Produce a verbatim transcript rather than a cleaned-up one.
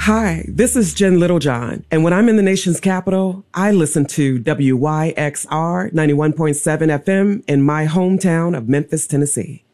Hi, this is Jen Littlejohn, and when I'm in the nation's capital, I listen to W Y X R ninety-one point seven F M in my hometown of Memphis, Tennessee.